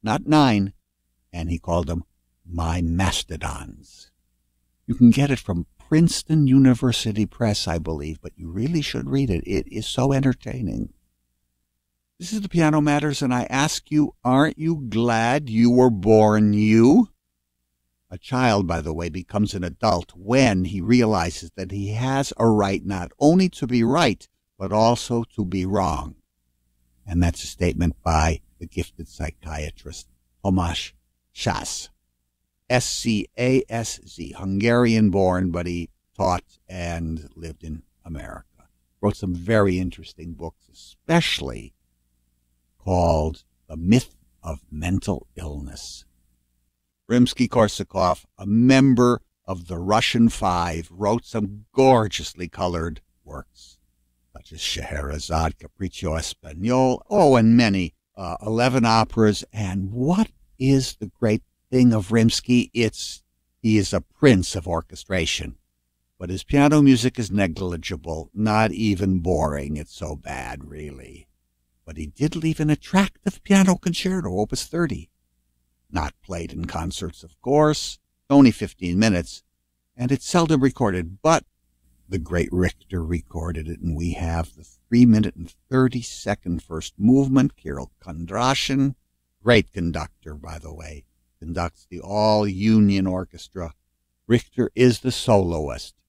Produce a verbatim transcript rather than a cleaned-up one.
not nine, and he called them my mastodons. You can get it from Princeton University Press, I believe, but you really should read it. It is so entertaining. This is the Piano Matters, and I ask you, aren't you glad you were born you? A child, by the way, becomes an adult when he realizes that he has a right not only to be right, but also to be wrong. And that's a statement by the gifted psychiatrist Tamás Csász. S C A S Z, Hungarian-born, but he taught and lived in America. Wrote some very interesting books, especially called The Myth of Mental Illness. Rimsky-Korsakov, a member of the Russian Five, wrote some gorgeously colored works, such as Scheherazade, Capriccio Espagnol, oh, and many, uh, eleven operas. And what is the great thing of Rimsky? It's he is a prince of orchestration, but his piano music is negligible, not even boring. It's so bad, really. But he did leave an attractive piano concerto, Opus thirty. Not played in concerts, of course, only fifteen minutes, and it's seldom recorded, but the great Richter recorded it, and we have the three minute and thirty second first movement. Kirill Kondrashin, great conductor, by the way, conducts the all-union orchestra. Richter is the soloist.